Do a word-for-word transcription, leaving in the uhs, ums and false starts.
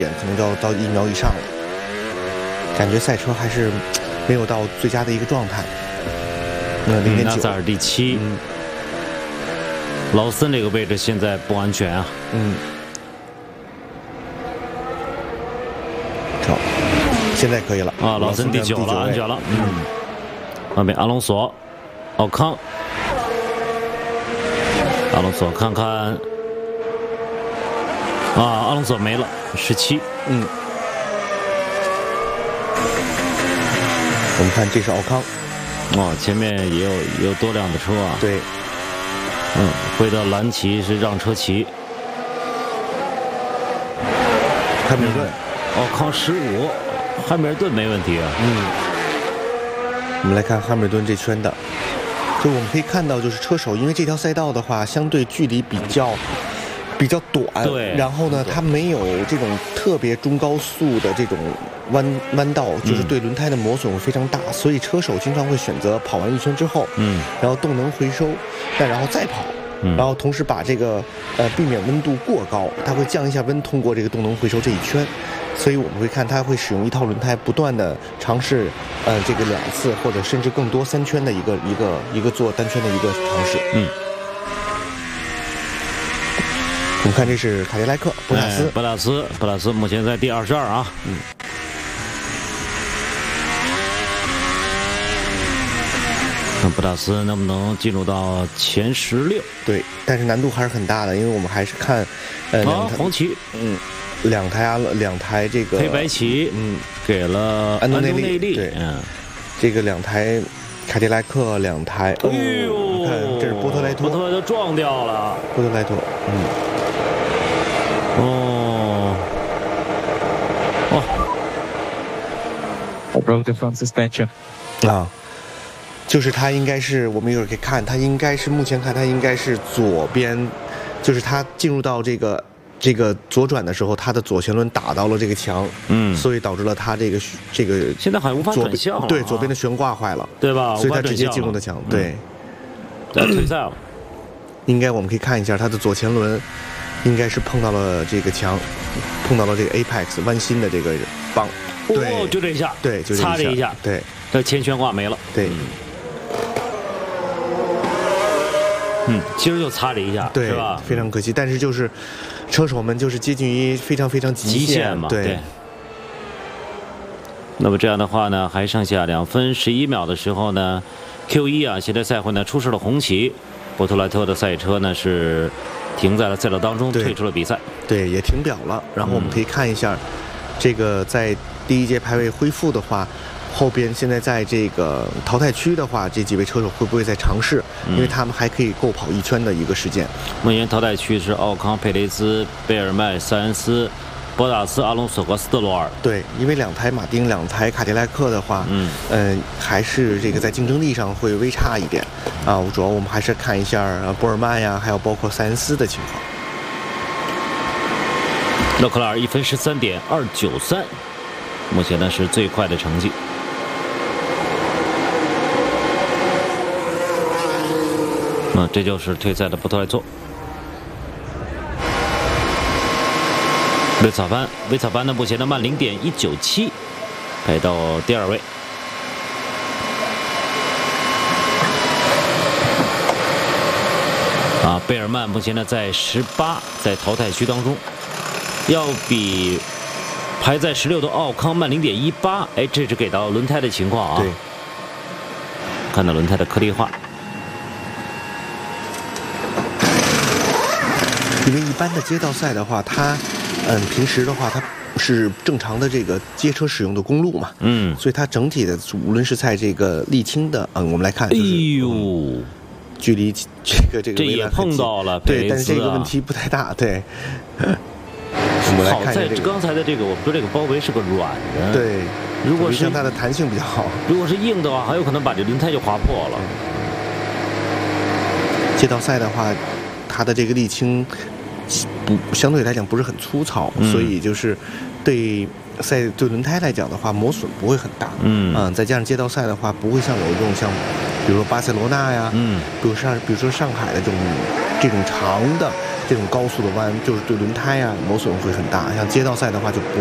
点可能就要到一秒以上了，感觉赛车还是没有到最佳的一个状态。那零点九， 纳萨尔第七， 嗯， 劳森这个位置现在不安全啊。 嗯，好，现在可以了啊，劳森第九了，安全了。嗯，旁边阿隆索、奥康，阿隆索看看，啊，阿隆索没了，十七。 嗯，我们看这是奥康。 哦，前面也有也有多辆的车啊。 对， 嗯，回到蓝旗是让车旗。 汉密尔顿， 奥康十五，汉密尔顿没问题啊。 嗯，我们来看汉密尔顿这圈的，就我们可以看到，就是车手因为这条赛道的话，相对距离比较比较短， 对， 然后呢，它没有这种特别中高速的这种弯弯道，就是对轮胎的磨损会非常大，嗯、所以车手经常会选择跑完一圈之后，嗯，然后动能回收，但然后再跑。嗯、然后同时把这个呃避免温度过高，它会降一下温，通过这个动能回收这一圈，所以我们会看它会使用一套轮胎，不断的尝试呃这个两次或者甚至更多三圈的一个一个一个做单圈的一个尝试。嗯，我们看这是卡迪拉克博塔斯， 哎、博塔斯博塔斯目前在第二十二啊。嗯。看博塔斯能不能进入到前十六？ 对，但是难度还是很大的，因为我们还是看，呃， 啊，红旗， 嗯，两台啊，两台这个黑白旗，嗯，给了安东内利， 利，对， 嗯， 这个两台卡迪拉克，两台， 哎呦， 你看这是波特莱托， 波特莱托撞掉了， 波特莱托，嗯， 哦，哦 I broke the front suspension. 啊。就是他应该是，我们一会儿可以看，他应该是目前看他应该是左边，就是他进入到这个这个左转的时候，他的左前轮打到了这个墙，嗯，所以导致了他这个这个现在好像无法转向了、啊， 对，左边的悬挂坏了， 对吧？ 所以他直接进入的墙，对， 在退赛了。 应该我们可以看一下他的左前轮，应该是碰到了这个墙，碰到了这个 apex 弯心的这个棒，对， 哦，就这一下， 对，就擦这一下， 对， 这前悬挂没了， 对。 嗯嗯，其实就擦了一下， 对， 是吧？ 非常可惜，但是就是车手们就是接近于非常非常极限, 极限嘛， 对。 对那么这样的话呢，还剩下两分十一秒的时候呢 ，Q 一啊，现在赛会呢出示了红旗，波特莱特的赛车呢是停在了赛道当中，退出了比赛， 对，也停表了。然后我们可以看一下，嗯、这个在第一节排位恢复的话。后边现在在这个淘汰区的话，这几位车手会不会再尝试？因为他们还可以够跑一圈的一个时间。 目前淘汰区是奥康、佩雷兹、贝尔麦、塞恩斯、博塔斯、阿隆索和斯特罗尔。 对，因为两台马丁、两台卡迪拉克的话，嗯，呃，还是这个在竞争力上会微差一点啊。主要我们还是看一下啊，博尔曼呀，还有包括塞恩斯的情况。 勒克莱尔一分十三点二九三，目前呢是最快的成绩。嗯，这就是退赛的波特莱托。维草班，维草班呢目前的慢零点一九七，排到第二位。啊，贝尔曼目前呢在十八，在淘汰区当中，要比排在十六的奥康慢零点一八。哎，这是给到轮胎的情况啊。 对， 看到轮胎的颗粒化。 因为一般的街道赛的话，它，嗯，平时的话，它是正常的这个街车使用的公路嘛，嗯，所以它整体的无论是在这个沥青的，嗯，我们来看， 哎呦， 距离这个这个这也碰到了， 对，但是这个问题不太大，对。我们来看一下这个， 刚才的这个，我们说这个包围是个软的， 对， 如果是它的弹性比较好， 如果是硬的话，很有可能把这轮胎就划破了。 街道赛的话，它的这个沥青不相对来讲不是很粗糙，嗯、所以就是对赛对轮胎来讲的话，磨损不会很大。嗯嗯，再加上街道赛的话，不会像有这种像，比如说巴塞罗那呀，嗯，比如上比如说上海的这种这种长的这种高速的弯，就是对轮胎啊磨损会很大。像街道赛的话就不